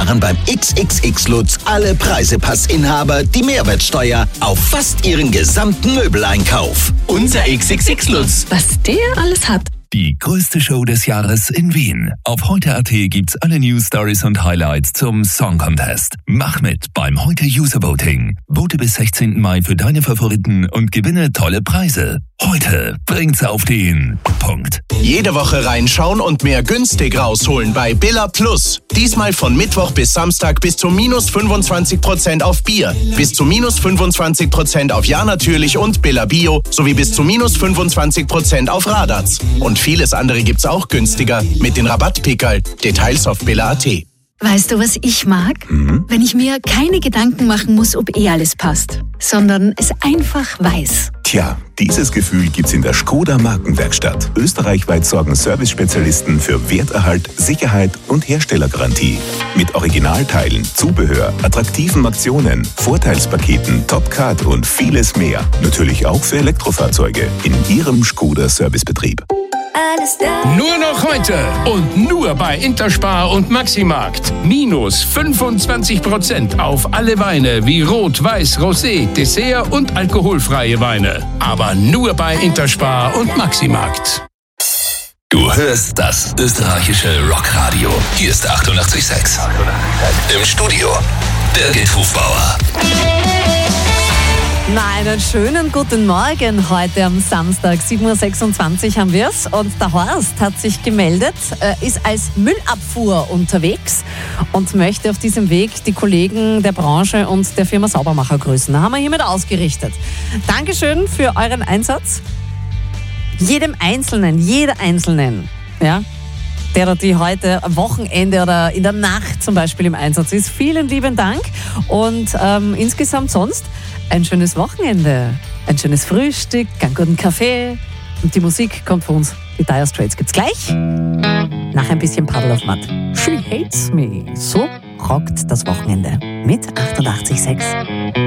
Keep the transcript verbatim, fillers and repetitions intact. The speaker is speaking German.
sparen beim X X X Lutz alle Preisepassinhaber die Mehrwertsteuer auf fast ihren gesamten Möbeleinkauf. Unser X X X Lutz. Was der alles hat. Die größte Show des Jahres in Wien. Auf heute Punkt at gibt's alle News, Stories und Highlights zum Song Contest. Mach mit beim Heute User Voting. Vote bis sechzehnten Mai für deine Favoriten und gewinne tolle Preise. Heute bringt's auf den Punkt. Jede Woche reinschauen und mehr günstig rausholen bei Billa Plus. Diesmal von Mittwoch bis Samstag bis zu minus fünfundzwanzig Prozent auf Bier, bis zu minus fünfundzwanzig Prozent auf Ja natürlich und Billa Bio sowie bis zu minus fünfundzwanzig Prozent auf Radatz. Und vieles andere gibt's auch günstiger mit den Rabattpickerl. Details auf billa punkt at. Weißt du, was ich mag? Mhm. Wenn ich mir keine Gedanken machen muss, ob eh alles passt, sondern es einfach weiß. Tja, dieses Gefühl gibt's in der Skoda Markenwerkstatt. Österreichweit sorgen Service-Spezialisten für Werterhalt, Sicherheit und Herstellergarantie. Mit Originalteilen, Zubehör, attraktiven Aktionen, Vorteilspaketen, Top-Card und vieles mehr. Natürlich auch für Elektrofahrzeuge in Ihrem Skoda Servicebetrieb. Nur noch heute und nur bei Interspar und Maximarkt. Minus fünfundzwanzig Prozent auf alle Weine wie Rot, Weiß, Rosé, Dessert und alkoholfreie Weine. Aber nur bei Interspar und Maximarkt. Du hörst das österreichische Rockradio. Hier ist achtundachtzig Komma sechs. Im Studio Birgit Hofbauer. Na, einen schönen guten Morgen heute am Samstag, sieben Uhr sechsundzwanzig haben wir es. Und der Horst hat sich gemeldet, äh, ist als Müllabfuhr unterwegs und möchte auf diesem Weg die Kollegen der Branche und der Firma Saubermacher grüßen. Da haben wir hiermit ausgerichtet. Dankeschön für euren Einsatz. Jedem Einzelnen, jeder Einzelnen, ja, der oder die heute am Wochenende oder in der Nacht zum Beispiel im Einsatz ist. Vielen lieben Dank und ähm, insgesamt sonst ein schönes Wochenende, ein schönes Frühstück, einen guten Kaffee und die Musik kommt von uns. Die Dire Straits gibt's gleich. Nach ein bisschen Puddle of Mud. She Hates Me. So rockt das Wochenende mit achtundachtzig Komma sechs.